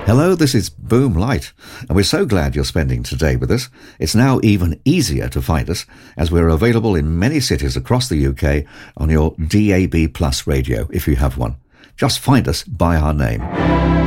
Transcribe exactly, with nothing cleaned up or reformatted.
Hello, this is Boom Light, and we're so glad you're spending today with us. It's now even easier to find us, as we're available in many cities across the U K on your D A B Plus radio, if you have one. Just find us by our name.